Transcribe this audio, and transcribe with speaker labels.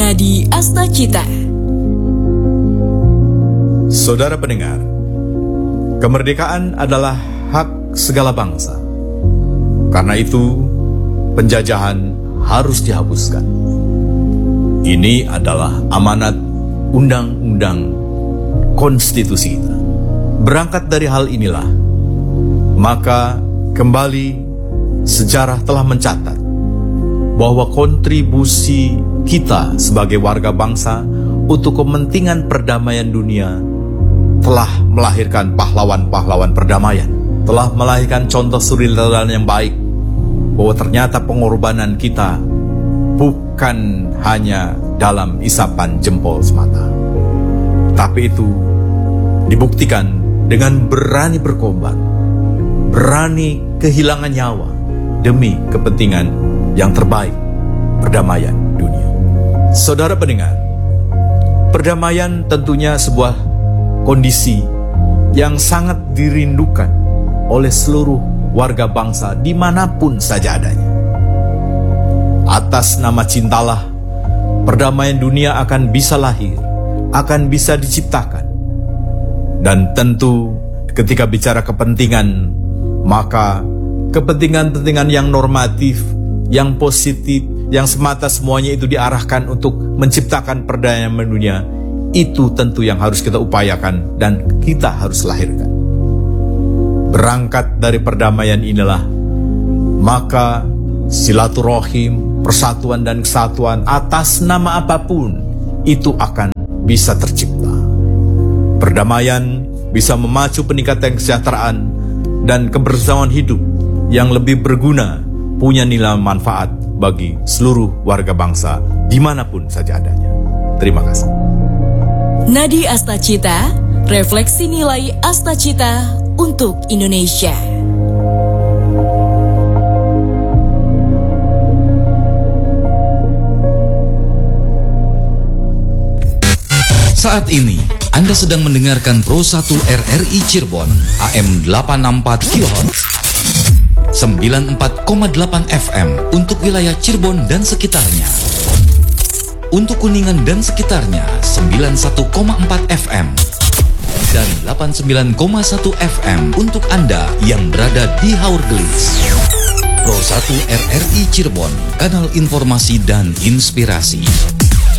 Speaker 1: Nadi Astacita.
Speaker 2: Saudara pendengar, kemerdekaan adalah hak segala bangsa. Karena itu, penjajahan harus dihapuskan. Ini adalah amanat undang-undang konstitusi kita. Berangkat dari hal inilah, maka kembali sejarah telah mencatat bahwa kontribusi kita sebagai warga bangsa untuk kepentingan perdamaian dunia telah melahirkan pahlawan-pahlawan perdamaian, telah melahirkan contoh suri teladan yang baik, bahwa ternyata pengorbanan kita bukan hanya dalam isapan jempol semata, tapi itu dibuktikan dengan berani berkorban, berani kehilangan nyawa demi kepentingan yang terbaik, perdamaian dunia. Saudara pendengar, perdamaian tentunya sebuah kondisi yang sangat dirindukan oleh seluruh warga bangsa dimanapun saja adanya. Atas nama cintalah, perdamaian dunia akan bisa lahir, akan bisa diciptakan. Dan tentu ketika bicara kepentingan, maka kepentingan-kepentingan yang normatif, yang positif, yang semata semuanya itu diarahkan untuk menciptakan perdamaian dunia, itu tentu yang harus kita upayakan dan kita harus lahirkan. Berangkat dari perdamaian inilah, maka silaturahim, persatuan dan kesatuan atas nama apapun itu akan bisa tercipta. Perdamaian bisa memacu peningkatan kesejahteraan dan kebersamaan hidup yang lebih berguna, punya nilai manfaat bagi seluruh warga bangsa dimanapun saja adanya. Terima kasih.
Speaker 1: Nadi Astacita, refleksi nilai Astacita untuk Indonesia.
Speaker 3: Saat ini, Anda sedang mendengarkan Pro 1 RRI Cirebon, AM 864 kHz, 94,8 FM untuk wilayah Cirebon dan sekitarnya. Untuk Kuningan dan sekitarnya, 91,4 FM. Dan 89,1 FM untuk Anda yang berada di Haurgelis. Pro 1 RRI Cirebon, kanal informasi dan inspirasi.